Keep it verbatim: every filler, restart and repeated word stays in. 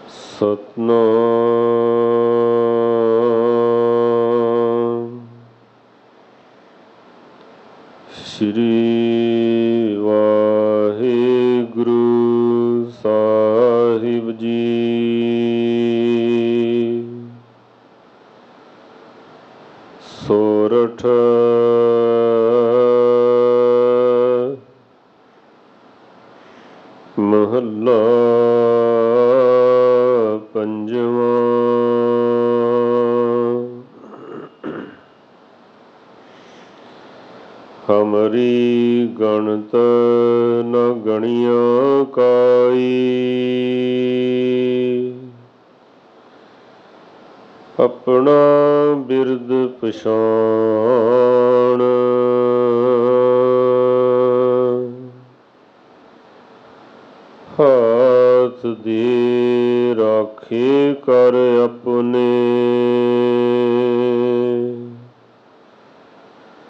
ਸਤਨਾਮ ਸ਼੍ਰੀ ਵਾਹਿਗੁਰੂ ਸਾਹਿਬ ਜੀ। ਸੋਰਠ ਮਹੱਲਾ ਪੰਜਵਾਂ। ਹਮਰੀ ਗਣਤ ਨ ਗਣਿਆ ਕਾਈ, ਆਪਣਾ ਬਿਰਦ ਪਛਾਣ। ਹਾਥ ਦੇ ਰਾਖੇ ਕਰ ਆਪਣੀ,